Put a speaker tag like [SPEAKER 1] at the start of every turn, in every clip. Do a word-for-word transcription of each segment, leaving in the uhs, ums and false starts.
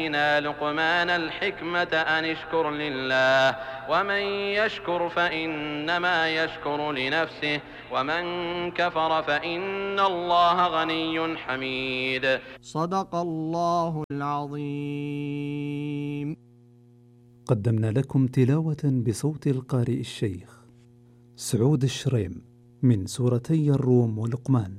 [SPEAKER 1] آتينا لقمان الحكمة أن اشكر لله ومن يشكر فإنما يشكر لنفسه ومن كفر فإن الله غني حميد.
[SPEAKER 2] صدق الله العظيم.
[SPEAKER 3] قدمنا لكم تلاوة بصوت القارئ الشيخ سعود الشريم من سورتي الروم ولقمان.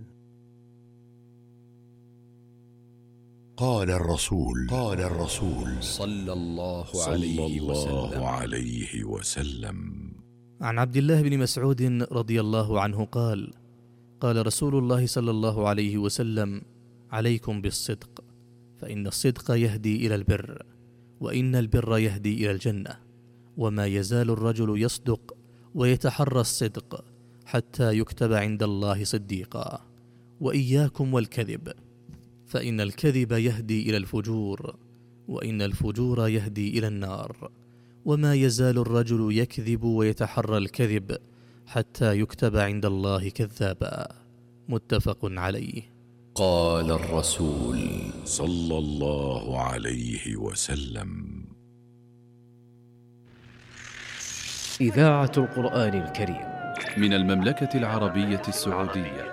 [SPEAKER 4] قال الرسول قال الرسول
[SPEAKER 5] صلى الله
[SPEAKER 4] عليه وسلم, عليه وسلم
[SPEAKER 5] عن عبد الله بن مسعود رضي الله عنه قال: قال رسول الله صلى الله عليه وسلم: عليكم بالصدق، فإن الصدق يهدي إلى البر، وإن البر يهدي إلى الجنة، وما يزال الرجل يصدق ويتحرى الصدق حتى يكتب عند الله صديقا. وإياكم والكذب، فإن الكذب يهدي إلى الفجور، وإن الفجور يهدي إلى النار، وما يزال الرجل يكذب ويتحرى الكذب حتى يكتب عند الله كذابا. متفق عليه.
[SPEAKER 4] قال الرسول صلى الله عليه وسلم.
[SPEAKER 6] إذاعة القرآن الكريم
[SPEAKER 7] من المملكة العربية السعودية.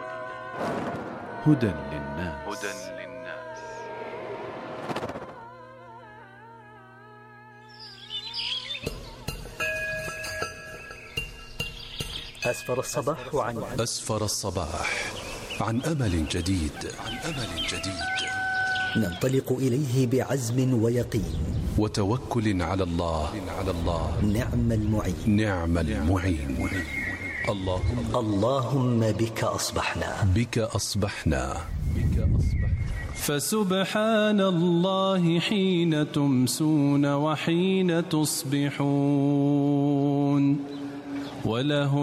[SPEAKER 7] هدى للناس.
[SPEAKER 8] أسفر الصباح عن
[SPEAKER 4] أسفر الصباح عن أمل جديد عن أمل جديد
[SPEAKER 8] ننطلق إليه بعزم ويقين
[SPEAKER 4] وتوكل على الله على الله
[SPEAKER 8] نعم المعين
[SPEAKER 4] نعم المعين. اللهم
[SPEAKER 8] اللهم بك أصبحنا
[SPEAKER 4] بك أصبحنا
[SPEAKER 7] بك أصبحنا
[SPEAKER 9] فسبحان الله حين تمسون وحين تصبحون، وله